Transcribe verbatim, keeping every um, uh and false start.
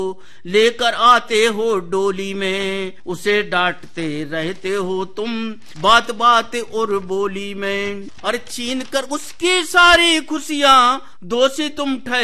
लेकर आते हो डोली में, उसे डांटते रहते हो तुम बात बात और बोली में। और छीन कर उसकी सारी खुशियां दोषी तुम ठहरे